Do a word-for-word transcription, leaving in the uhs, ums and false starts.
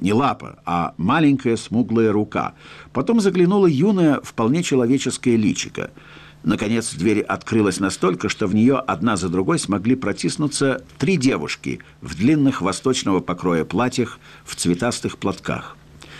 не лапа, а маленькая смуглая рука. Потом заглянула юная, вполне человеческое личико. Наконец, дверь открылась настолько, что в нее одна за другой смогли протиснуться три девушки в длинных восточного покроя платьях, в цветастых платках.